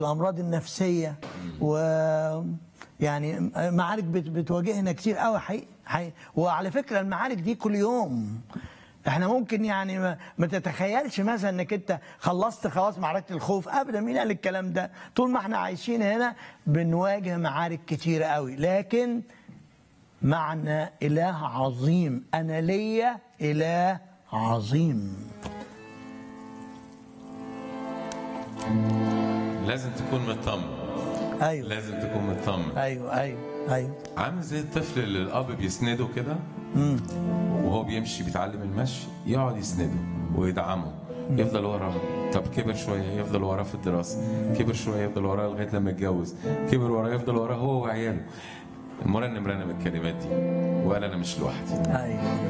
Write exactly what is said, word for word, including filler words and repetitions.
الامراض النفسيه و يعني معارك بتواجهنا كتير قوي حقيقي حقيقي. وعلى فكره المعارك دي كل يوم احنا ممكن يعني ما تتخيلش مثلا انك انت خلصت خلاص معركه الخوف ابدا. مين قال الكلام ده؟ طول ما احنا عايشين هنا بنواجه معارك كتيره قوي، لكن معنا اله عظيم. انا ليا اله عظيم. لازم تكون مطمن. ايوه لازم تكون مطمن. ايوه ايوه ايوه عامل زي الطفل اللي الاب بيسنده كده وهو بيمشي بيتعلم المشي، يقعد يسنده ويدعمه، يفضل وراه. طب كبر شويه يفضل وراه في الدراسه، كبر شويه يفضل وراه لغايه لما يتجوز، كبر وراه يفضل وراه هو وعياله. المرنم رنم الكلمات دي وقال انا مش لوحدي. ايوه